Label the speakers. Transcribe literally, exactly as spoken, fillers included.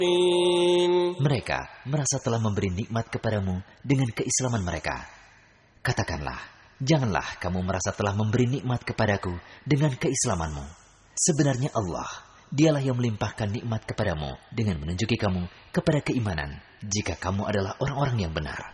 Speaker 1: Mereka merasa telah memberi nikmat kepadamu dengan keislaman mereka. Katakanlah, janganlah kamu merasa telah memberi nikmat kepadaku dengan keislamanmu. Sebenarnya Allah, dialah yang melimpahkan nikmat kepadamu dengan menunjuki kamu kepada keimanan jika kamu adalah orang-orang yang benar.